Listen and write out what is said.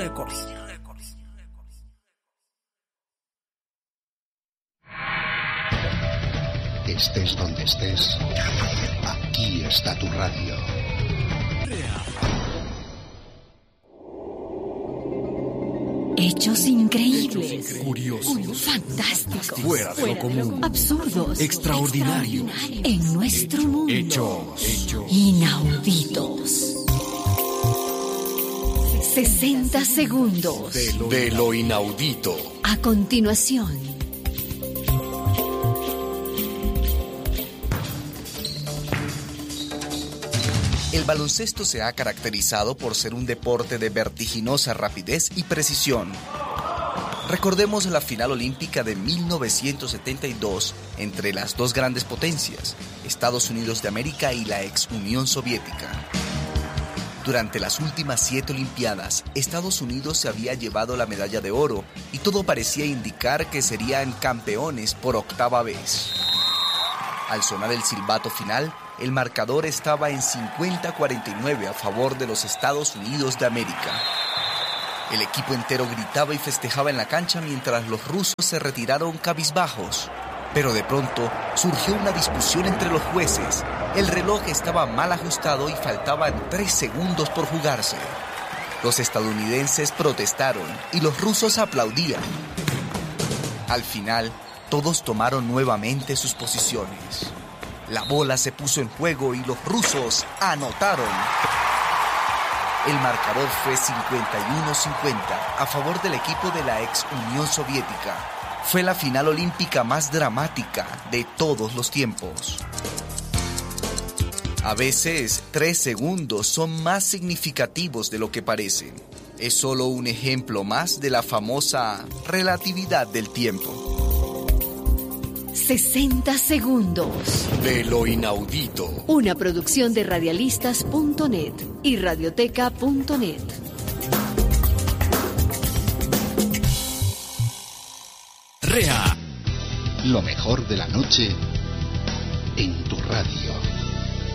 Records. Estés donde estés, aquí está tu radio. Hechos increíbles, curiosos, fantásticos, fuera de lo común, absurdos, extraordinarios, en nuestro mundo, hechos inauditos. 60 segundos de lo inaudito. a continuación. El baloncesto se ha caracterizado por ser un deporte de vertiginosa rapidez y precisión. Recordemos la final olímpica de 1972 entre las dos grandes potencias, Estados Unidos de América y la ex Unión Soviética. Durante las últimas 7 Olimpiadas, Estados Unidos se había llevado la medalla de oro y todo parecía indicar que serían campeones por 8ª vez. Al sonar el silbato final, el marcador estaba en 50-49 a favor de los Estados Unidos de América. El equipo entero gritaba y festejaba en la cancha mientras los rusos se retiraron cabizbajos. Pero de pronto surgió una discusión entre los jueces. El reloj estaba mal ajustado y faltaban 3 segundos por jugarse. Los estadounidenses protestaron y los rusos aplaudían. Al final, todos tomaron nuevamente sus posiciones. La bola se puso en juego y los rusos anotaron. El marcador fue 51-50 a favor del equipo de la ex Unión Soviética. Fue la final olímpica más dramática de todos los tiempos. A veces, 3 segundos son más significativos de lo que parecen. Es solo un ejemplo más de la famosa relatividad del tiempo. 60 segundos. De lo inaudito. Una producción de radialistas.net y radioteca.net. REA. Lo mejor de la noche en tu radio.